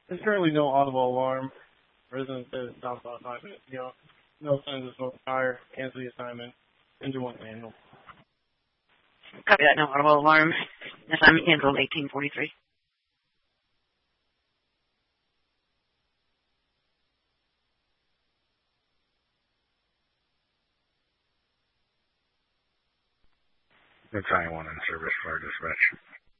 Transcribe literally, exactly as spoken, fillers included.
There's currently no audible alarm. Resident says stop about five minutes ago. No signs of smoke fire. Cancel the assignment. Engine one manual. Copy that. No audible alarm. Assignment canceled. eighteen forty-three. That's I one in service for our dispatch.